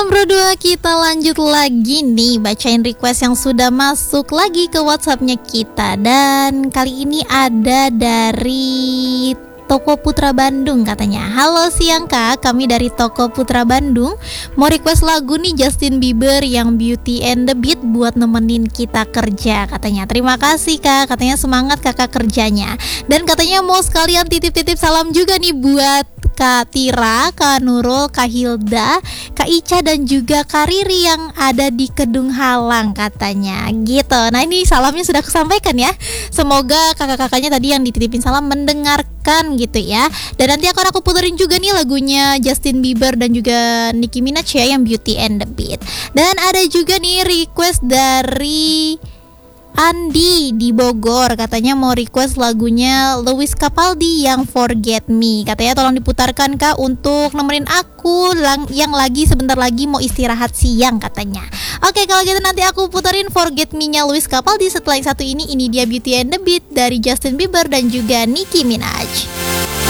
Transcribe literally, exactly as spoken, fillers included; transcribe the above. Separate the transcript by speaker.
Speaker 1: Malam berdua kita lanjut lagi nih bacain request yang sudah masuk lagi ke WhatsAppnya kita. Dan kali ini ada dari Toko Putra Bandung katanya. Halo siang kak, kami dari Toko Putra Bandung mau request lagu nih Justin Bieber yang Beauty and the Beat buat nemenin kita kerja katanya. Terima kasih kak, katanya semangat kakak kerjanya. Dan katanya mau sekalian titip-titip salam juga nih buat Kak Tira, Kak Nurul, Kak Hilda, Kak Ica dan juga Kak Riri yang ada di Kedung Halang katanya gitu. Nah ini salamnya sudah kesampaikan ya. Semoga kakak-kakaknya tadi yang dititipin salam mendengarkan gitu ya. Dan nanti akan aku puterin juga nih lagunya Justin Bieber dan juga Nicki Minaj ya yang Beauty and the Beat. Dan ada juga nih request dari Andi di Bogor, katanya mau request lagunya Lewis Capaldi yang Forget Me. Katanya tolong diputarkan kak untuk nemenin aku lang- yang lagi sebentar lagi mau istirahat siang katanya. Oke kalau gitu nanti aku puterin Forget Me-nya Lewis Capaldi. Setelah yang satu ini, ini dia Beauty and the Beat dari Justin Bieber dan juga Nicki Minaj.